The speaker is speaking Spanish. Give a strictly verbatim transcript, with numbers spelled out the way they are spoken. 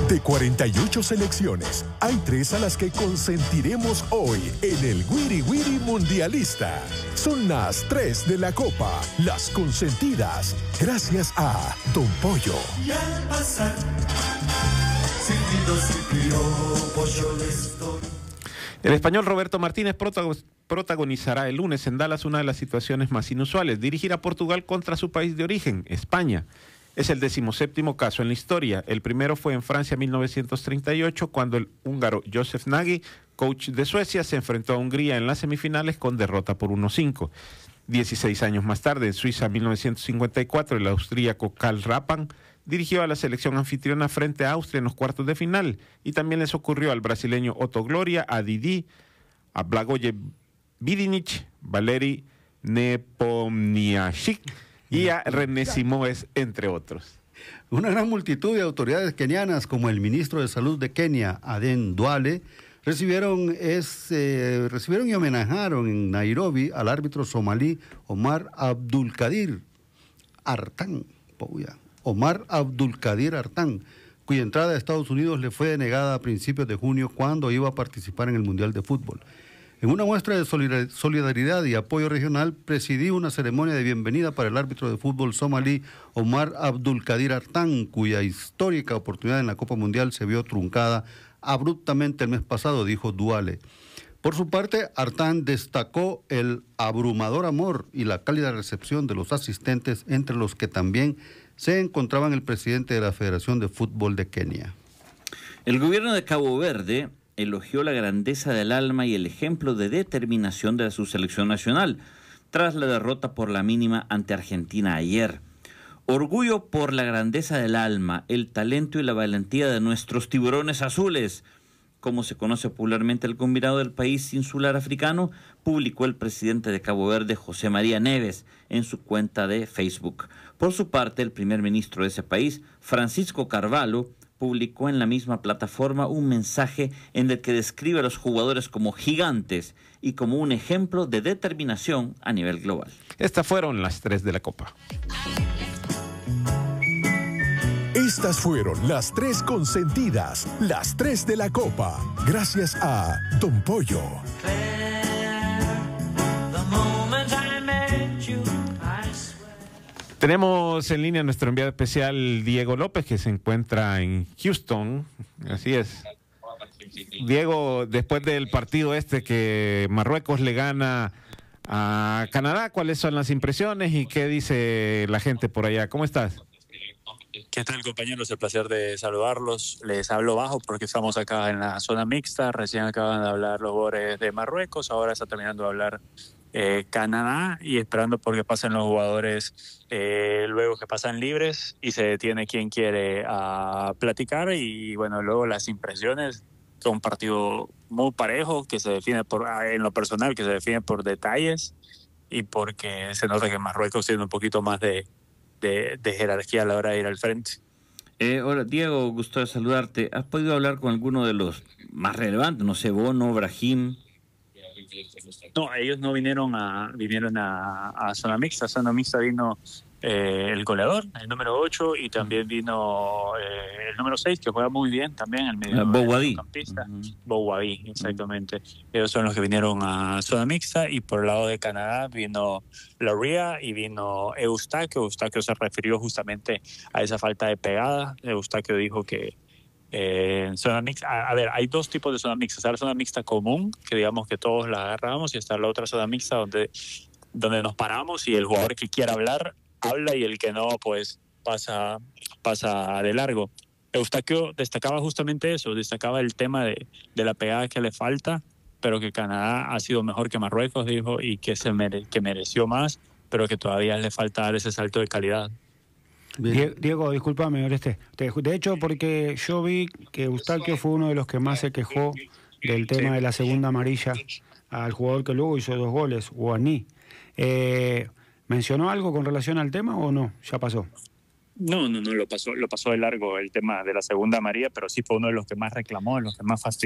De cuarenta y ocho selecciones, hay tres a las que consentiremos hoy en el Wiri Wiri Mundialista. Son las tres de la Copa, las consentidas, gracias a Don Pollo. Y al pasar, silbidos y piropos yo les doy. El español Roberto Martínez protagonizará el lunes en Dallas una de las situaciones más inusuales: dirigir a Portugal contra su país de origen, España. Es el decimoséptimo caso en la historia. El primero fue en Francia en mil novecientos treinta y ocho, cuando el húngaro Josef Nagy, coach de Suecia, se enfrentó a Hungría en las semifinales con derrota por uno cinco. Dieciséis años más tarde, en Suiza, en mil novecientos cincuenta y cuatro, el austríaco Karl Rappan dirigió a la selección anfitriona frente a Austria en los cuartos de final. Y también les ocurrió al brasileño Otto Gloria, a Didi, a Blagoje Vidic, Valeri Nepomniachtchi y a René Simoes, entre otros. Una gran multitud de autoridades kenianas, como el ministro de Salud de Kenia, Aden Duale, recibieron, es, eh, recibieron y homenajearon en Nairobi al árbitro somalí Omar Abdulkadir Artan, Omar Abdulkadir Artan, cuya entrada a Estados Unidos le fue denegada a principios de junio cuando iba a participar en el Mundial de Fútbol. En una muestra de solidaridad y apoyo regional, presidí una ceremonia de bienvenida para el árbitro de fútbol somalí Omar Abdulkadir Artan, cuya histórica oportunidad en la Copa Mundial se vio truncada abruptamente el mes pasado, dijo Duale. Por su parte, Artan destacó el abrumador amor y la cálida recepción de los asistentes, entre los que también se encontraban el presidente de la Federación de Fútbol de Kenia. El gobierno de Cabo Verde elogió la grandeza del alma y el ejemplo de determinación de su selección nacional tras la derrota por la mínima ante Argentina ayer. Orgullo por la grandeza del alma, el talento y la valentía de nuestros tiburones azules, como se conoce popularmente el combinado del país insular africano, publicó el presidente de Cabo Verde, José María Neves, en su cuenta de Facebook. Por su parte, el primer ministro de ese país, Francisco Carvalho, publicó en la misma plataforma un mensaje en el que describe a los jugadores como gigantes y como un ejemplo de determinación a nivel global. Estas fueron las tres de la Copa. Estas fueron las tres consentidas, las tres de la Copa, gracias a Don Pollo. Tenemos en línea a nuestro enviado especial Diego López, que se encuentra en Houston. Así es. Diego, después del partido este que Marruecos le gana a Canadá, ¿cuáles son las impresiones y qué dice la gente por allá? ¿Cómo estás? ¿Qué tal, compañeros? El placer de saludarlos. Les hablo bajo porque estamos acá en la zona mixta. Recién acaban de hablar los jugadores de Marruecos, ahora está terminando de hablar eh, Canadá y esperando porque pasen los jugadores eh, luego que pasan libres y se detiene quien quiere a platicar. Y bueno, luego las impresiones son un partido muy parejo que se define por, en lo personal, que se define por detalles y porque se nota que Marruecos tiene un poquito más de De, de jerarquía a la hora de ir al frente. Eh, hola, Diego, gusto de saludarte. ¿Has podido hablar con alguno de los más relevantes? No sé, Bono, Brahim. No, ellos no vinieron a vinieron a, a zona mixta. Zona mixta vino eh, el goleador, el número ocho, y también vino eh, el número seis, que juega muy bien también, el medio campista. Uh-huh. Bouabi, exactamente. Uh-huh. Ellos son los que vinieron a zona mixta, y por el lado de Canadá vino Lauria y vino Eustaquio. Eustaquio se refirió justamente a esa falta de pegada. Eustaquio dijo que Eh, zona mixta, a, a ver, hay dos tipos de zona mixta. Está la zona mixta común, que digamos que todos la agarramos, y está la otra zona mixta donde, donde nos paramos y el jugador que quiera hablar, habla, y el que no, pues pasa, pasa de largo. Eustaquio destacaba justamente eso, destacaba el tema de, de la pegada que le falta, pero que Canadá ha sido mejor que Marruecos, dijo, y que, se mere, que mereció más, pero que todavía le falta dar ese salto de calidad. Bien. Diego, discúlpame, Oreste. De hecho, porque yo vi que Eustaquio fue uno de los que más se quejó del tema de la segunda amarilla al jugador que luego hizo dos goles, Ouani. Eh, ¿Mencionó algo con relación al tema o no? ¿Ya pasó? No, no, no, lo pasó, lo pasó de largo el tema de la segunda amarilla, pero sí fue uno de los que más reclamó, de los que más fastidió.